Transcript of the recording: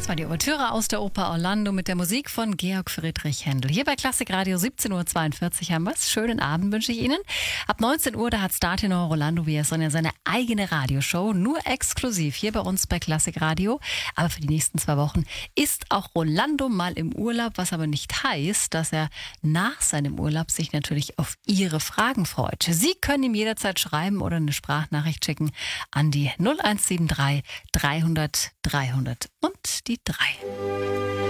Das war die Ouvertüre aus der Oper Orlando mit der Musik von Georg Friedrich Händel. Hier bei Klassik Radio 17.42 Uhr haben wir es. Schönen Abend wünsche ich Ihnen. Ab 19 Uhr, da hat Startenor Rolando Villazón seine eigene Radioshow, nur exklusiv hier bei uns bei Klassik Radio. Aber für die nächsten 2 Wochen ist auch Rolando mal im Urlaub, was aber nicht heißt, dass er nach seinem Urlaub sich natürlich auf Ihre Fragen freut. Sie können ihm jederzeit schreiben oder eine Sprachnachricht schicken an die 0173 300 300 und die 3.